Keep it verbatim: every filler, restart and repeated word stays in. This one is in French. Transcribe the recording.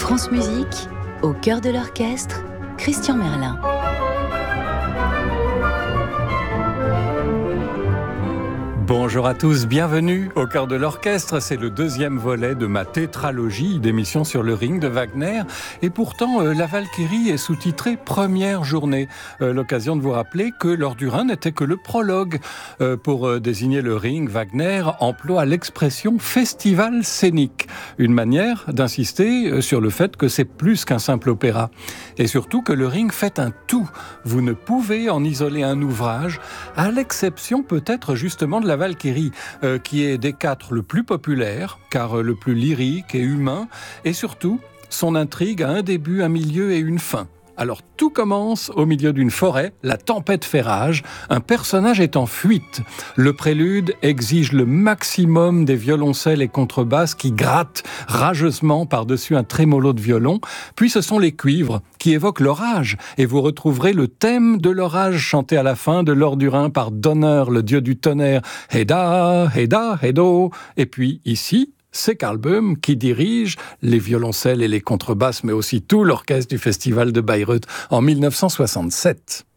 France Musique, au cœur de l'orchestre, Christian Merlin. Bonjour à tous, bienvenue au cœur de l'orchestre. C'est le deuxième volet de ma tétralogie d'émissions sur le Ring de Wagner. Et pourtant, euh, la Valkyrie est sous-titrée Première journée. Euh, l'occasion de vous rappeler que L'Or du Rhin n'était que le prologue. Euh, pour euh, désigner le Ring, Wagner emploie l'expression festival scénique. Une manière d'insister euh, sur le fait que c'est plus qu'un simple opéra. Et surtout que le Ring fait un tout. Vous ne pouvez en isoler un ouvrage, à l'exception peut-être justement de la Valkyrie, euh, qui est des quatre le plus populaire, car euh, le plus lyrique et humain, et surtout, son intrigue a un début, un milieu et une fin. Alors tout commence au milieu d'une forêt, la tempête fait rage, un personnage est en fuite. Le prélude exige le maximum des violoncelles et contrebasses qui grattent rageusement par-dessus un trémolo de violon, puis ce sont les cuivres qui évoquent l'orage, et vous retrouverez le thème de l'orage chanté à la fin de L'Or du Rhin par Donner, le dieu du tonnerre, Heda, Heda, Hedo, et puis ici, c'est Karl Böhm qui dirige les violoncelles et les contrebasses, mais aussi tout l'orchestre du Festival de Bayreuth en mille neuf cent soixante-sept.